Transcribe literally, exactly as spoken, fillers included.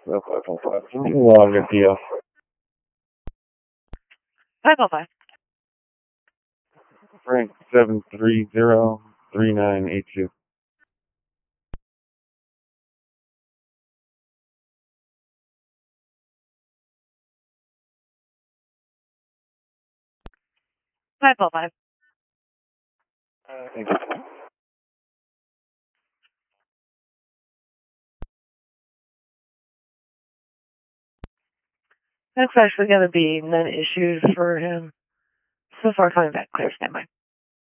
Oh, five oh five. Log a deal. five oh five. Frank seven three zero three nine eight two. five oh five. Uh, thank you. That's actually going to be none issues for him. So far, coming back clear, standby.